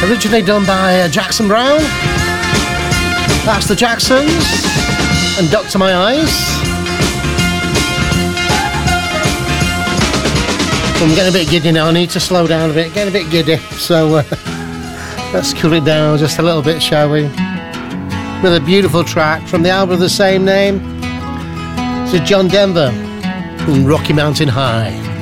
Originally done by Jackson Browne. That's the Jacksons and Doctor My Eyes. I'm getting a bit giddy now. I need to slow down a bit. Getting a bit giddy. So let's cool it down just a little bit, shall we? With a beautiful track from the album of the same name. This is John Denver and Rocky Mountain High.